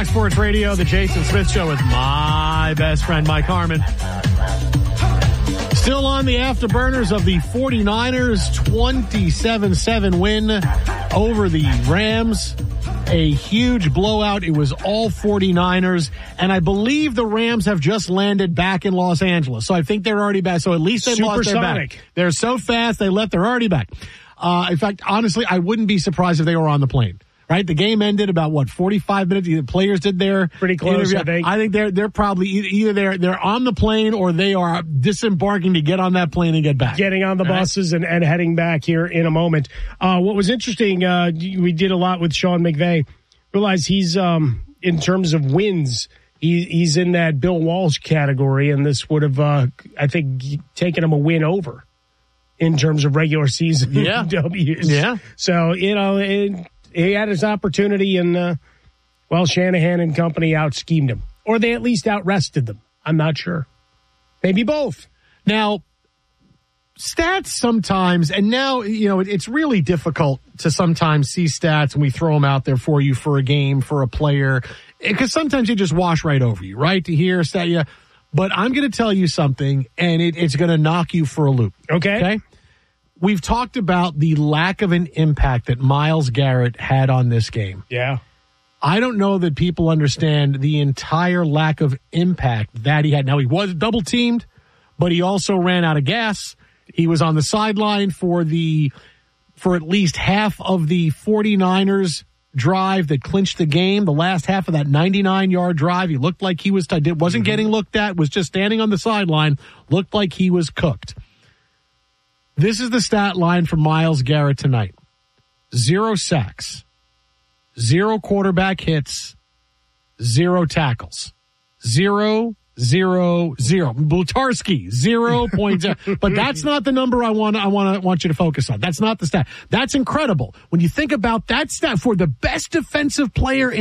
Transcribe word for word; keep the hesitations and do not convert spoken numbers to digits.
Fox Sports Radio, the Jason Smith Show with my best friend, Mike Harmon. Still on the afterburners of the 49ers twenty-seven seven win over the Rams. A huge blowout. It was all 49ers. And I believe the Rams have just landed back in Los Angeles. So I think they're already back. So at least they lost their back. They're so fast, they left. They're already back. Uh, in fact, honestly, I wouldn't be surprised if they were on the plane. Right, the game ended about what forty-five minutes. The players did their pretty close. Interview. I think. I think they're they're probably either they're they're on the plane or they are disembarking to get on that plane and get back. Getting on the All buses right? and, and heading back here in a moment. Uh, what was interesting, uh, we did a lot with Sean McVay. Realize he's um, in terms of wins, he, he's in that Bill Walsh category, and this would have uh, I think taken him a win over in terms of regular season yeah. W's. Yeah. So you know. It, He had his opportunity, and, uh, well, Shanahan and company out-schemed him. Or they at least out-rested them. I'm not sure. Maybe both. Now, stats sometimes, and now, you know, it's really difficult to sometimes see stats and we throw them out there for you for a game, for a player, because sometimes they just wash right over you, right? To hear stat, yeah. But I'm going to tell you something, and it, it's going to knock you for a loop. Okay. Okay? We've talked about the lack of an impact that Myles Garrett had on this game. Yeah. I don't know that people understand the entire lack of impact that he had. Now, he was double teamed, but he also ran out of gas. He was on the sideline for the for at least half of the 49ers drive that clinched the game. The last half of that ninety-nine yard drive, he looked like he was t- wasn't getting looked at, was just standing on the sideline, looked like he was cooked. This is the stat line for Myles Garrett tonight. Zero sacks, zero quarterback hits, zero tackles, zero, zero, zero. Blutarski, zero point zero. But that's not the number I want. I want to want you to focus on. That's not the stat. That's incredible when you think about that stat for the best defensive player in